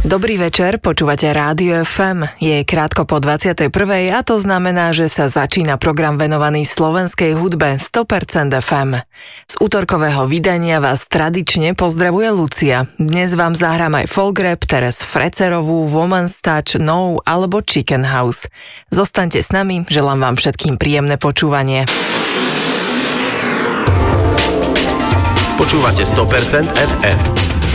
Dobrý večer, počúvate Rádio FM. Je krátko po 21. a to znamená, že sa začína program venovaný slovenskej hudbe 100% FM. Z útorkového vydania vás tradične pozdravuje Lucia. Dnes vám zahrám aj folk rap, Teres Frecerovú, Woman's Touch, No alebo Chicken House. Zostaňte s nami, želám vám všetkým príjemné počúvanie. Počúvate 100% FM.